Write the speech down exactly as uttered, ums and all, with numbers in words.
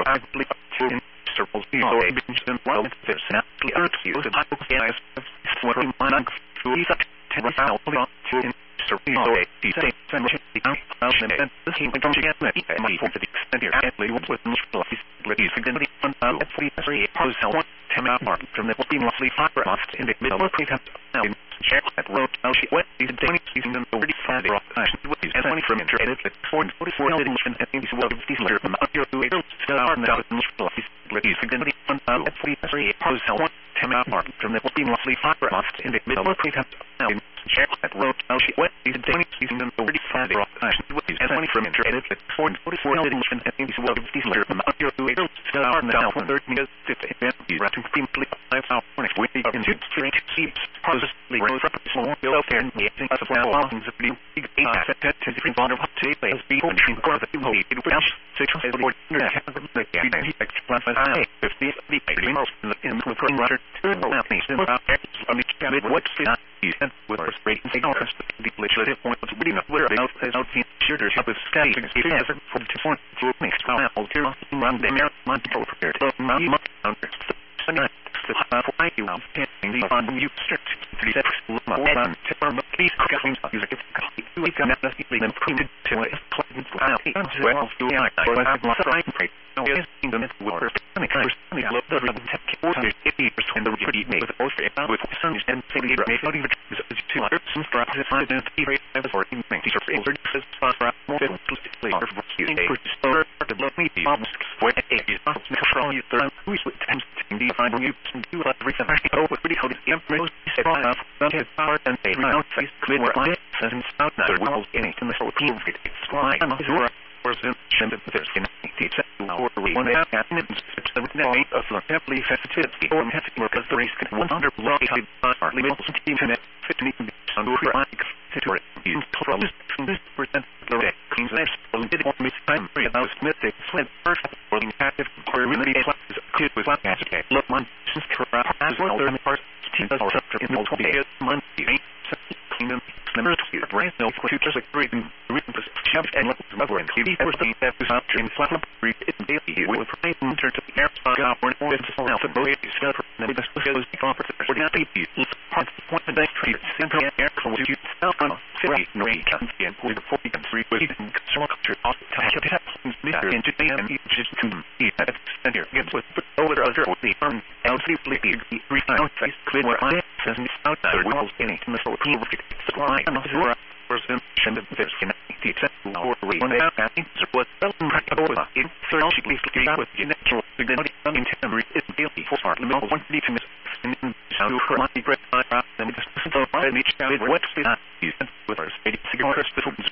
arguably to circles or and wild fish and the earth use of hypoxias swimming on food to the south to in circles or the same the thousand and the team from together and my for the extent here at least with most life ladies again the one out of three three pose one ten out mark from the being roughly five months in the middle of the now in check that road now she went these days using them already five rock with these and money from internet at four forty-four and these well these later from your still are now in most life ladies again the one out of three three pose one ten out mark from the being roughly five months in the middle of the now in check that road now she went these days using them already five rock with these and money from internet at four forty-four and these well these later from your still are now one third meters fifty and these ratting simply five out when we into straight keeps positively rose up small build there and the things of now things of the big asset to different bond of tape as be on the core of the whole it will six as the internet has the yeah explain for I fifty the pretty most in the from roger turn out things about on the cabin what's the is and with our straight and signal the legislative point was really not where else as out the shooter shop is sky experience from two point two next round here run the air month prepared so month under the high for I you and the on you strict three steps one term please coming user get we can not see them printed to a client out and well do I or I have lost right break no is in the network and I personally love the ribbon tech order eighty percent of the pretty made with also with sun and say the made not even two hundred some for us if I don't see rate as for in things for order says for more than later for using a store the block me bombs for eight is not from you third who is with the final you do like everything I with pretty how the most set off that has power and a round face clear where I doesn't stop now well any in the whole team it's why I'm sure person and there's in teach or we want to have and it's the night of the heavily sensitivity or have to work as the race can one hundred block are limits to internet fifty under like to in from this percent low cleans less did want me time about smith they fled first or in active or really is kid with what as okay look man since as well there in the first team does in the twenty month clean them members here brand no just a great written shop and look over and T V first thing that was out in flat read it daily with price enter to the air got one for this now the boy is got and this was the conference for the T V part point the day trade central air close you self on city no we can see and for the forty and three with consumer culture off to tap Mister into the and just to see that and here gets with over other the arm L C flippy three out face clear where I says out there walls in it in the whole team supply and the person and the there's in the set or we want to have it was well practical in surgically with the natural the in temporary is daily for our level one need to miss in sound for my great and it's so I need to what's the is with our state cigarettes the